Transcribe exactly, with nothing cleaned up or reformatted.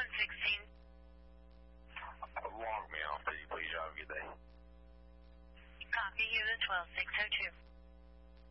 one sixteen. Log me off, please. Please have a good day. Copy, unit twelve six oh two.